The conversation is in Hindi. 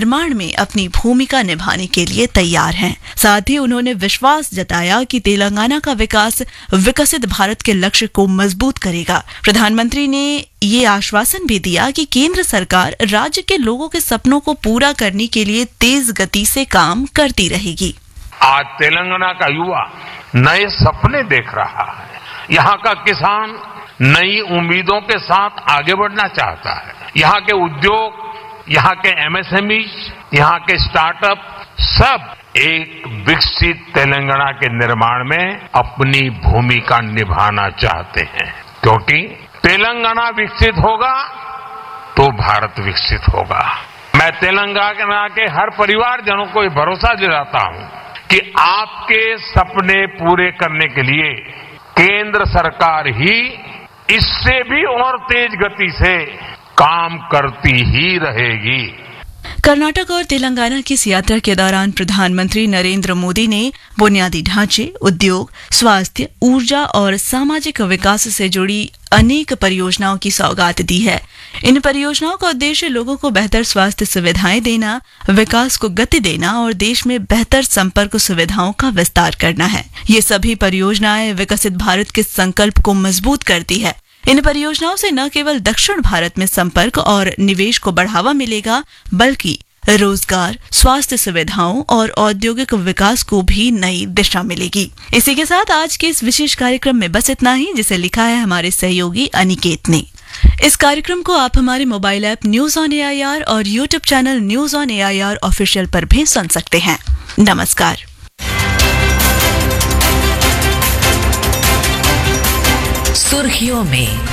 निर्माण में अपनी भूमिका निभाने के लिए तैयार हैं। साथ ही उन्होंने विश्वास जताया कि तेलंगाना का विकास विकसित भारत के लक्ष्य को मजबूत करेगा। प्रधानमंत्री ने ये आश्वासन भी दिया कि केंद्र सरकार राज्य के लोगों के सपनों को पूरा करने के लिए तेज गति से काम करती रहेगी। आज तेलंगाना का युवा नए सपने देख रहा है। यहाँ का किसान नई उम्मीदों के साथ आगे बढ़ना चाहता है। यहाँ के उद्योग, यहाँ के एमएसएमई, यहाँ के स्टार्टअप सब एक विकसित तेलंगाना के निर्माण में अपनी भूमिका निभाना चाहते हैं, क्योंकि तेलंगाना विकसित होगा तो भारत विकसित होगा। मैं तेलंगाना के हर परिवारजनों को ये भरोसा दिलाता हूं कि आपके सपने पूरे करने के लिए केंद्र सरकार ही इससे भी और तेज गति से काम करती ही रहेगी। कर्नाटक और तेलंगाना की इस यात्रा के दौरान प्रधानमंत्री नरेंद्र मोदी ने बुनियादी ढांचे, उद्योग, स्वास्थ्य, ऊर्जा और सामाजिक विकास से जुड़ी अनेक परियोजनाओं की सौगात दी है। इन परियोजनाओं का उद्देश्य लोगों को बेहतर स्वास्थ्य सुविधाएं देना, विकास को गति देना और देश में बेहतर संपर्क सुविधाओं का विस्तार करना है। ये सभी परियोजनाएं विकसित भारत के संकल्प को मजबूत करती है। इन परियोजनाओं से न केवल दक्षिण भारत में संपर्क और निवेश को बढ़ावा मिलेगा, बल्कि रोजगार, स्वास्थ्य सुविधाओं और औद्योगिक विकास को भी नई दिशा मिलेगी। इसी के साथ आज के इस विशेष कार्यक्रम में बस इतना ही, जिसे लिखा है हमारे सहयोगी अनिकेत ने। इस कार्यक्रम को आप हमारे mobile app news on AIR और YouTube channel news on AIR official पर भी सुन सकते हैं। नमस्कार। सुर्खियों में